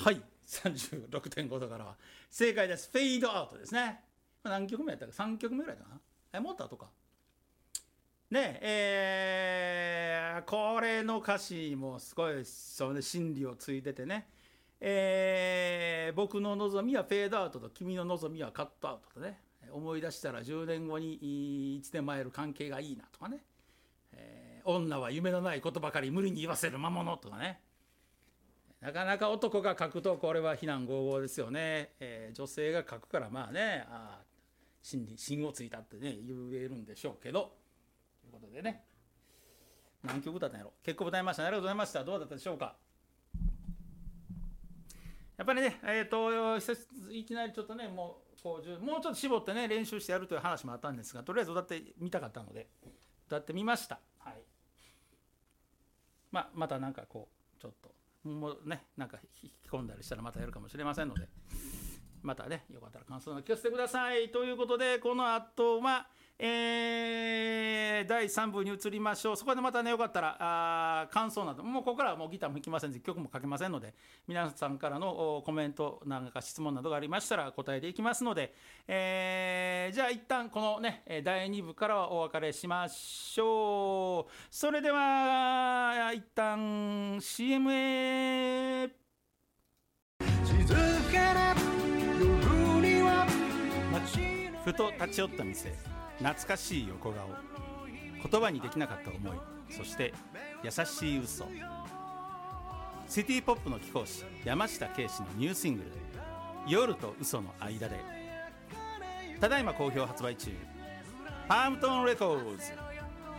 はい、36.5 度からは正解です。フェイドアウトですね。何曲目やったか、3曲目ぐらいかな。もっと後かね。これの歌詞もすごいそう、ね、真理をついててね、僕の望みはフェードアウトと君の望みはカットアウトとね、思い出したら10年後にいつでも会える関係がいいなとかね、女は夢のないことばかり無理に言わせる魔物とかね、なかなか男が書くとこれは非難合々ですよね。女性が書くからまあね、芯をついたってね言えるんでしょうけど、ということでね、何曲歌ったんやろ。結構歌いましたね。ありがとうございました。どうだったでしょうか。やっぱりね、いきなりちょっとね、もうちょっと絞ってね練習してやるという話もあったんですが、とりあえず歌ってみたかったので歌ってみました。はい。またなんかこうちょっともうね、なんか引き込んだりしたらまたやるかもしれませんので、またねよかったら感想を聞かせてください。ということで、この後は第3部に移りましょう。そこでまたねよかったら感想など、もうここからはもうギターも弾きませんし曲もかけませんので、皆さんからのコメントなんか質問などがありましたら答えていきますので、じゃあ一旦このね第2部からはお別れしましょう。それでは一旦 CM へ。ふと立ち寄った店、懐かしい横顔、言葉にできなかった思い、そして優しい嘘。シティポップの貴公子山下圭史のニューシングル「夜と嘘の間で」ただいま好評発売中。パームトーンレコーズ。